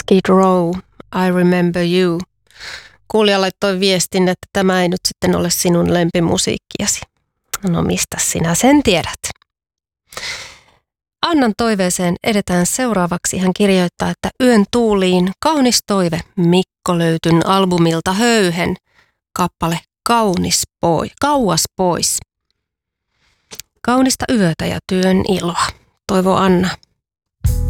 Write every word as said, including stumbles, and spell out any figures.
Skid Row, I Remember You. Kuulija laittoi viestin, että tämä ei nyt sitten ole sinun lempimusiikkiasi. No mistä sinä sen tiedät? Annan toiveeseen edetään seuraavaksi. Hän kirjoittaa, että Yön tuuliin kaunis toive Mikko Löytyn albumilta Höyhen. Kappale Kaunis poi, kauas pois. Kaunista yötä ja työn iloa. Toivo Anna.